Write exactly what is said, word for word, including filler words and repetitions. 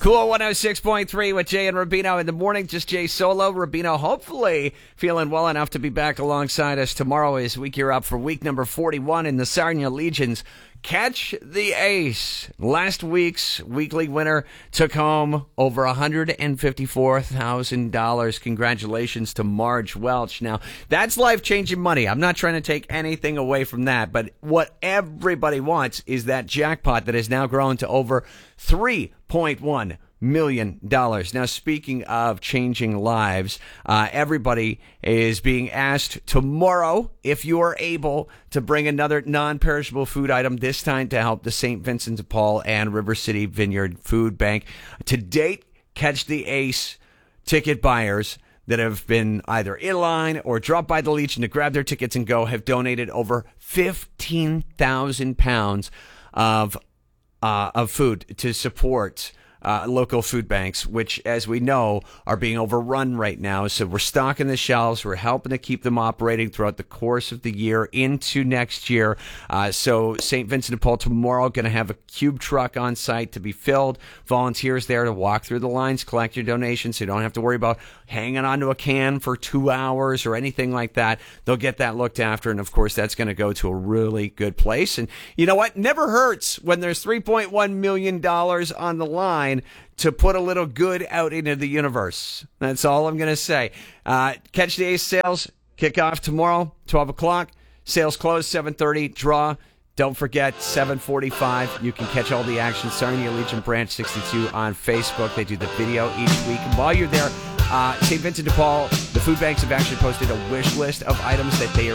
Cool one oh six point three with Jay and Rubino in the morning. Just Jay solo. Rubino hopefully feeling well enough to be back alongside us tomorrow as we gear up for week number forty-one in the Sarnia Legions. Catch the Ace. Last week's weekly winner took home over one hundred fifty-four thousand dollars. Congratulations to Marge Welch. Now, that's life-changing money. I'm not trying to take anything away from that, but what everybody wants is that jackpot that has now grown to over three point one million dollars. Now, speaking of changing lives, uh, everybody is being asked tomorrow, if you are able, to bring another non-perishable food item, this time to help the Saint Vincent de Paul and River City Vineyard Food Bank. To date, Catch the Ace ticket buyers that have been either in line or dropped by the Legion to grab their tickets and go have donated over fifteen thousand pounds of uh, of food to support Uh, local food banks, which, as we know, are being overrun right now. So we're stocking the shelves. We're helping to keep them operating throughout the course of the year into next year. Uh, so Saint Vincent de Paul tomorrow going to have a cube truck on site to be filled. Volunteers there to walk through the lines, collect your donations. So you don't have to worry about hanging onto a can for two hours or anything like that. They'll get that looked after. And, of course, that's going to go to a really good place. And you know what? Never hurts when there's three point one million dollars on the line to put a little good out into the universe. That's all I'm going to say. Uh, Catch the Ace sales kick off tomorrow, twelve o'clock. Sales close, seven thirty. Draw, don't forget, seven forty-five. You can catch all the action. Sarnia Legion Branch sixty-two on Facebook. They do the video each week. And while you're there, uh, Saint Vincent de Paul, the food banks have actually posted a wish list of items that they are